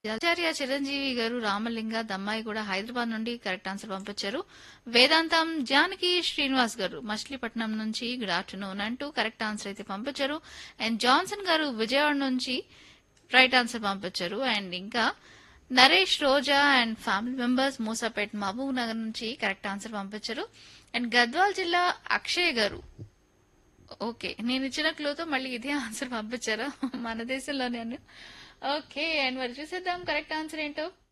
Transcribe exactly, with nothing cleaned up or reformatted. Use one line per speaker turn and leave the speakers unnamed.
ఆచార్య చిరంజీవి గారు రామలింగ దమ్మాయి కూడా హైదరాబాద్ నుండి కరెక్ట్ ఆన్సర్ పంపించారు. వేదాంతం జానకి శ్రీనివాస్ గారు మచిలీపట్నం నుంచి గుడ్ ఆఫ్టర్నూన్ అంటూ కరెక్ట్ ఆన్సర్ అయితే పంపించారు. అండ్ జాన్సన్ గారు విజయవాడ నుంచి రైట్ ఆన్సర్ పంపించారు. అండ్ ఇంకా నరేష్ రోజా and family members Moosapet Mahabub Nagar నుంచి కరెక్ట్ ఆన్సర్ పంపించారు. అండ్ గద్వాల్ జిల్లా అక్షయ్ గారు ఓకే నేను ఇచ్చిన క్లూతో మళ్ళీ ఇదే ఆన్సర్ పంపించారా మన దేశంలోనే. ఓకే అండ్ మరి చూసేద్దాం కరెక్ట్ ఆన్సర్ ఏంటో.